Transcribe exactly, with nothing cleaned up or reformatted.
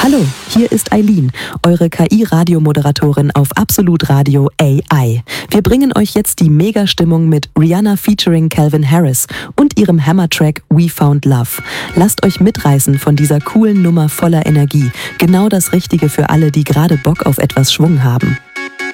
Hallo, hier ist Eileen, eure K I-Radiomoderatorin auf Absolut Radio A I. Wir bringen euch jetzt die Mega-Stimmung mit Rihanna featuring Calvin Harris und ihrem Hammer-Track We Found Love. Lasst euch mitreißen von dieser coolen Nummer voller Energie. Genau das Richtige für alle, die gerade Bock auf etwas Schwung haben.